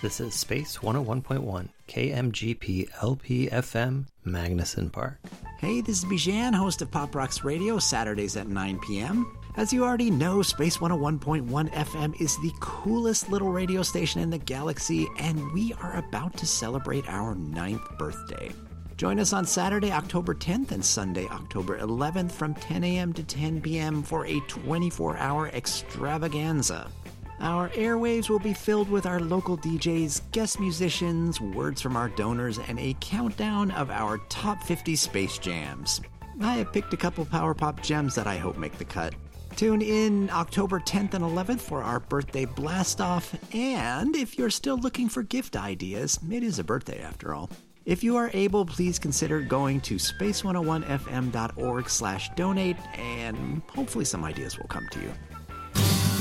This is Space 101.1, KMGP LP FM, Magnuson Park. Hey, this is Bijan, host of Pop Rocks Radio, Saturdays at 9 p.m. As you already know, Space 101.1 FM is the coolest little radio station in the galaxy, and we are about to celebrate our 9th birthday. Join us on Saturday, October 10th and Sunday, October 11th from 10 a.m. to 10 p.m. for a 24-hour extravaganza. Our airwaves will be filled with our local DJs, guest musicians, words from our donors, and a countdown of our top 50 space jams. I have picked a couple power pop gems that I hope make the cut. Tune in October 10th and 11th for our birthday blast-off, and if you're still looking for gift ideas, it is a birthday after all. If you are able, please consider going to space101fm.org/donate, and hopefully some ideas will come to you.